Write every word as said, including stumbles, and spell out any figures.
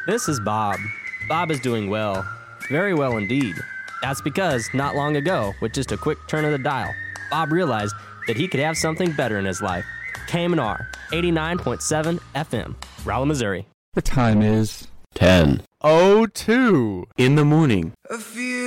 This is Bob. Bob is doing well. Very well indeed. That's because, not long ago, with just a quick turn of the dial, Bob realized that he could have something better in his life. K M N R, eighty-nine point seven F M, Rolla, Missouri. The time is ten oh two in the morning. A few